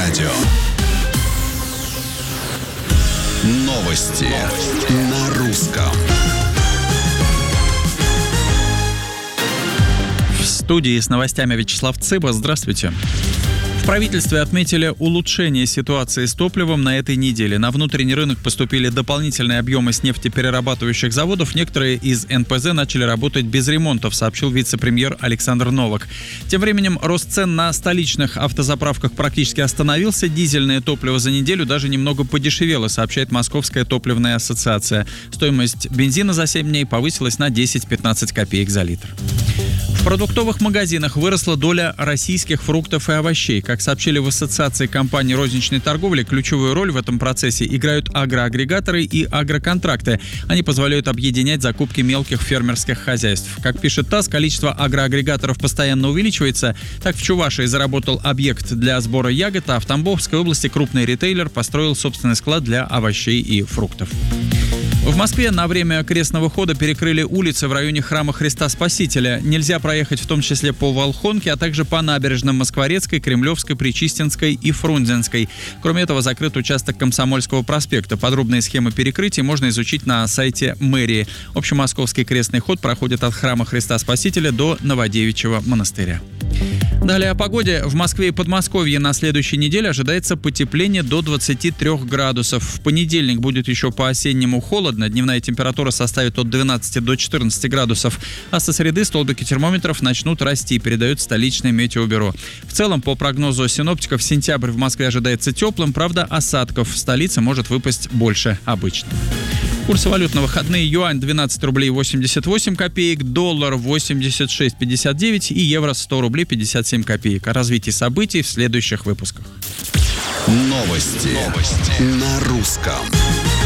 радио. Новости на русском. В студии с новостями Вячеслав Цыба. Здравствуйте. В правительстве отметили улучшение ситуации с топливом на этой неделе. На внутренний рынок поступили дополнительные объемы с нефтеперерабатывающих заводов. Некоторые из НПЗ начали работать без ремонтов, сообщил вице-премьер Александр Новак. Тем временем рост цен на столичных автозаправках практически остановился. Дизельное топливо за неделю даже немного подешевело, сообщает Московская топливная ассоциация. Стоимость бензина за 7 дней повысилась на 10-15 копеек за литр. В продуктовых магазинах выросла доля российских фруктов и овощей. Как сообщили в Ассоциации компаний розничной торговли, ключевую роль в этом процессе играют агроагрегаторы и агроконтракты. Они позволяют объединять закупки мелких фермерских хозяйств. Как пишет ТАСС, количество агроагрегаторов постоянно увеличивается. Так, в Чувашии заработал объект для сбора ягод, а в Тамбовской области крупный ритейлер построил собственный склад для овощей и фруктов. В Москве на время крестного хода перекрыли улицы в районе храма Христа Спасителя. Нельзя проехать в том числе по Волхонке, а также по набережным Москворецкой, Кремлевской, Причистинской и Фрунзенской. Кроме этого, закрыт участок Комсомольского проспекта. Подробные схемы перекрытий можно изучить на сайте мэрии. Общемосковский крестный ход проходит от храма Христа Спасителя до Новодевичьего монастыря. Далее о погоде. В Москве и Подмосковье на следующей неделе ожидается потепление до 23 градусов. В понедельник будет еще по-осеннему холодно. Дневная температура составит от 12 до 14 градусов. А со среды столбики термометров начнут расти, передает столичное метеобюро. В целом, по прогнозу синоптиков, сентябрь в Москве ожидается теплым. Правда, осадков в столице может выпасть больше обычного. Курсы валют на выходные: юань 12 рублей 88 копеек, доллар 86,59 и евро 100 рублей 57 копеек. О развитии событий в следующих выпусках. Новости на русском.